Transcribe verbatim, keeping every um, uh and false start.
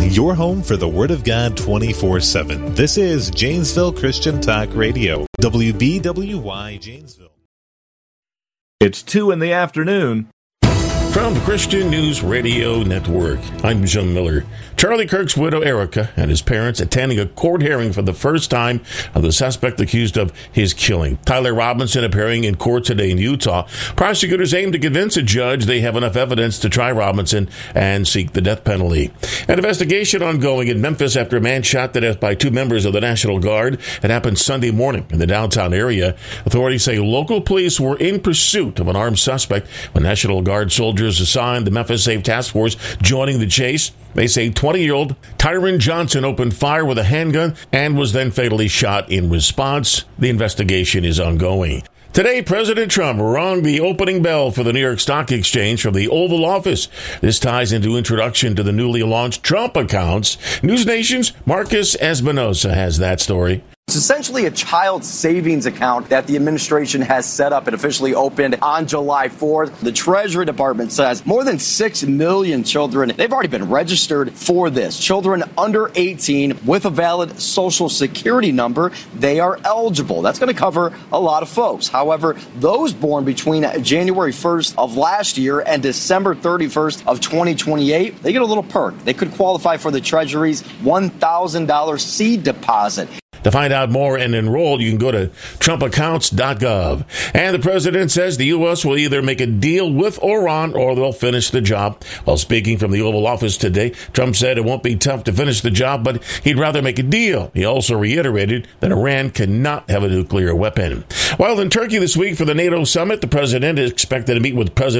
Your home for the Word of God twenty-four seven. This is Janesville Christian Talk Radio, W B W Y Janesville. It's two in the afternoon. From the Christian News Radio Network, I'm Jim Miller. Charlie Kirk's widow, Erica, and his parents attending a court hearing for the first time of the suspect accused of his killing. Tyler Robinson appearing in court today in Utah. Prosecutors aim to convince a judge they have enough evidence to try Robinson and seek the death penalty. An investigation ongoing in Memphis after a man shot to death by two members of the National Guard. It happened Sunday morning in the downtown area. Authorities say local police were in pursuit of an armed suspect when National Guard soldiers assigned the Memphis Safe Task Force joining the chase. They say twenty-year-old Tyron Johnson opened fire with a handgun and was then fatally shot in response. The investigation is ongoing. Today, President Trump rang the opening bell for the New York Stock Exchange from the Oval Office. This ties into introduction to the newly launched Trump accounts. News Nation's Marcus Espinosa has that story. It's essentially a child savings account that the administration has set up and officially opened on July fourth. The Treasury Department says more than six million children, they've already been registered for this. Children under eighteen with a valid Social Security number, they are eligible. That's going to cover a lot of folks. However, those born between January first of last year and December thirty-first of twenty twenty-eight, they get a little perk. They could qualify for the Treasury's one thousand dollars seed deposit. To find out more and enroll, you can go to trump accounts dot gov. And the president says the U S will either make a deal with Iran or they'll finish the job. While speaking from the Oval Office today, Trump said it won't be tough to finish the job, but he'd rather make a deal. He also reiterated that Iran cannot have a nuclear weapon. While in Turkey this week for the NATO summit, the president is expected to meet with President